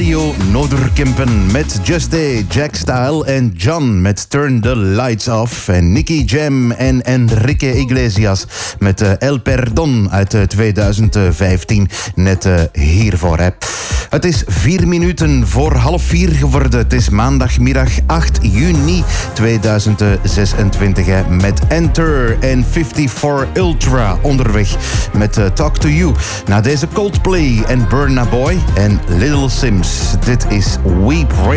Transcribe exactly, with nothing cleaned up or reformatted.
Radio Noorderkempen met Just A, Jack Style en John met Turn the Lights Off. En Nicky Jam en Enrique Iglesias met uh, El Perdón uit uh, twintig vijftien. Net uh, hiervoor. Hè. Het is vier minuten voor half vier geworden. Het is maandagmiddag acht juni tweeduizend zesentwintig. Hè, met Enter en vijfenvijftig Ultra onderweg met uh, Talk to You. Na deze Coldplay en Burna Boy en Little Sims. Dit is Weep.